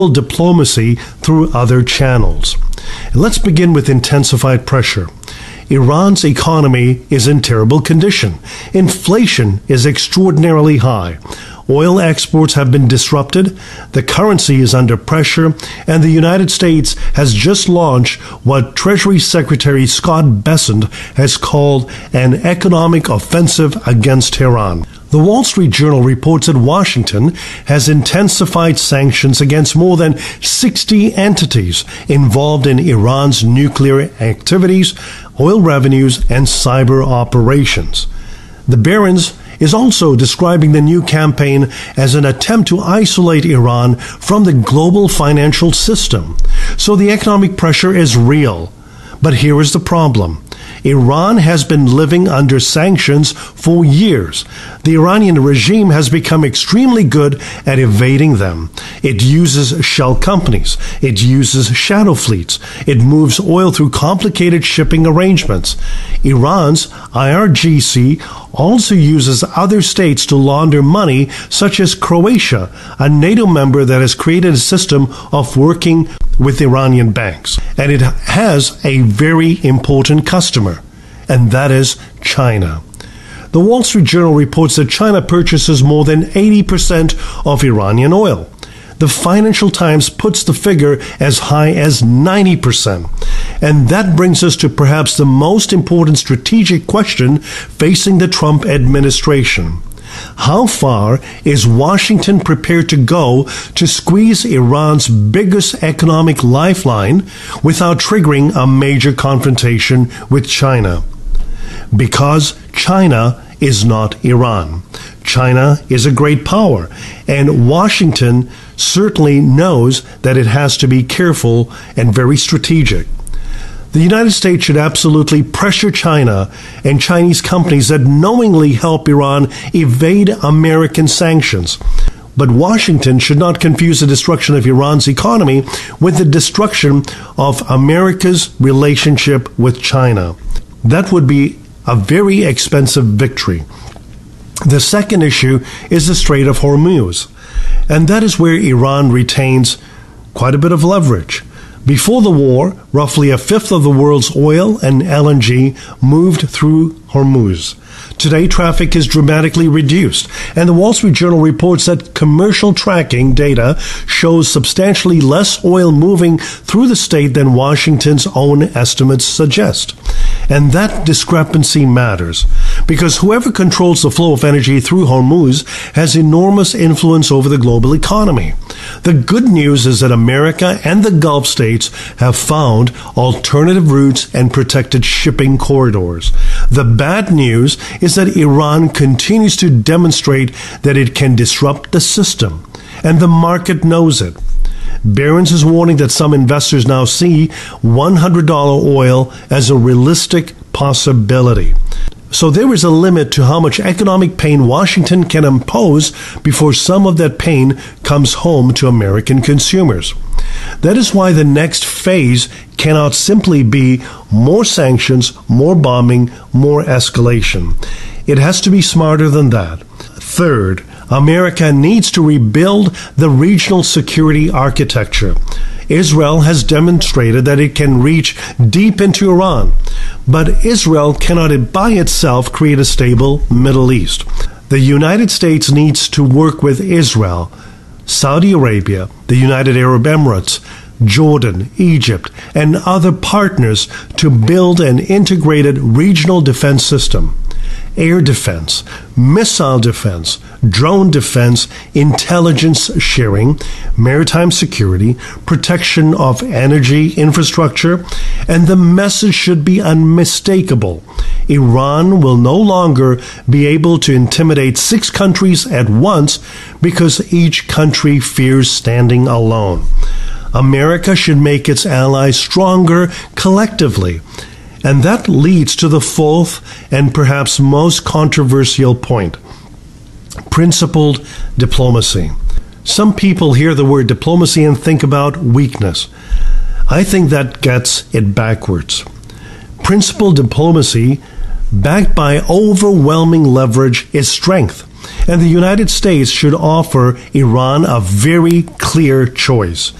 diplomacy through other channels. Let's begin with intensified pressure. Iran's economy is in terrible condition. Inflation is extraordinarily high. Oil exports have been disrupted, the currency is under pressure, and the United States has just launched what Treasury Secretary Scott Bessent has called an economic offensive against Tehran. The Wall Street Journal reports that Washington has intensified sanctions against more than 60 entities involved in Iran's nuclear activities, oil revenues, and cyber operations. The Barron's is also describing the new campaign as an attempt to isolate Iran from the global financial system. So the economic pressure is real. But here is the problem. Iran has been living under sanctions for years. The Iranian regime has become extremely good at evading them. It uses shell companies. It uses shadow fleets. It moves oil through complicated shipping arrangements. Iran's IRGC also uses other states to launder money, such as Croatia, a NATO member that has created a system of working with Iranian banks. And it has a very important customer, and that is China. The Wall Street Journal reports that China purchases more than 80% of Iranian oil. The Financial Times puts the figure as high as 90%. And that brings us to perhaps the most important strategic question facing the Trump administration. How far is Washington prepared to go to squeeze Iran's biggest economic lifeline without triggering a major confrontation with China? Because China is not Iran. China is a great power, and Washington certainly knows that it has to be careful and very strategic. The United States should absolutely pressure China and Chinese companies that knowingly help Iran evade American sanctions. But Washington should not confuse the destruction of Iran's economy with the destruction of America's relationship with China. That would be a very expensive victory. The second issue is the Strait of Hormuz, and that is where Iran retains quite a bit of leverage. Before the war, roughly a fifth of the world's oil and LNG moved through Hormuz. Today, traffic is dramatically reduced, and the Wall Street Journal reports that commercial tracking data shows substantially less oil moving through the state than Washington's own estimates suggest. And that discrepancy matters, because whoever controls the flow of energy through Hormuz has enormous influence over the global economy. The good news is that America and the Gulf states have found alternative routes and protected shipping corridors. The bad news is that Iran continues to demonstrate that it can disrupt the system, and the market knows it. Barron's is warning that some investors now see $100 oil as a realistic possibility. So there is a limit to how much economic pain Washington can impose before some of that pain comes home to American consumers. That is why the next phase cannot simply be more sanctions, more bombing, more escalation. It has to be smarter than that. Third, America needs to rebuild the regional security architecture. Israel has demonstrated that it can reach deep into Iran, but Israel cannot by itself create a stable Middle East. The United States needs to work with Israel, Saudi Arabia, the United Arab Emirates, Jordan, Egypt, and other partners to build an integrated regional defense system. Air defense, missile defense, drone defense, intelligence sharing, maritime security, protection of energy infrastructure, and the message should be unmistakable. Iran will no longer be able to intimidate 6 countries at once because each country fears standing alone. America should make its allies stronger collectively. And that leads to the fourth and perhaps most controversial point: principled diplomacy. Some people hear the word diplomacy and think about weakness. I think that gets it backwards. Principled diplomacy, backed by overwhelming leverage, is strength. And the United States should offer Iran a very clear choice.